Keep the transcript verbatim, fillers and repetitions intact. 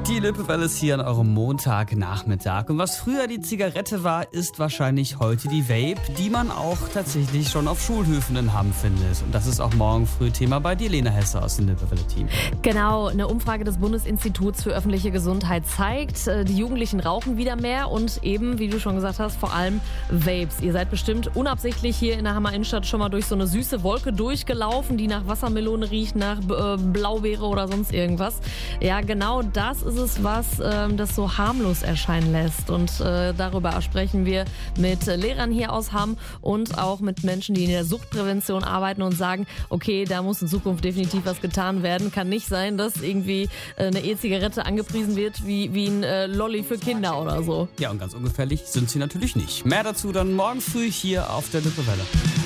Die Lippewelle ist hier an eurem Montagnachmittag. Und was früher die Zigarette war, ist wahrscheinlich heute die Vape, die man auch tatsächlich schon auf Schulhöfen in Hamm findet. Und das ist auch morgen früh Thema bei dir, Lena Hesse aus dem Lippewelle-Team. Genau, eine Umfrage des Bundesinstituts für öffentliche Gesundheit zeigt, die Jugendlichen rauchen wieder mehr und eben, wie du schon gesagt hast, vor allem Vapes. Ihr seid bestimmt unabsichtlich hier in der Hammer Innenstadt schon mal durch so eine süße Wolke durchgelaufen, die nach Wassermelone riecht, nach äh, Blaubeere oder sonst irgendwas. Ja, genau das ist es, was ähm, das so harmlos erscheinen lässt. Und äh, darüber sprechen wir mit Lehrern hier aus Hamm und auch mit Menschen, die in der Suchtprävention arbeiten und sagen, okay, da muss in Zukunft definitiv was getan werden. Kann nicht sein, dass irgendwie äh, eine E-Zigarette angepriesen wird wie, wie ein äh, Lolli für Kinder oder so. Ja, und ganz ungefährlich sind sie natürlich nicht. Mehr dazu dann morgen früh hier auf der Lippewelle.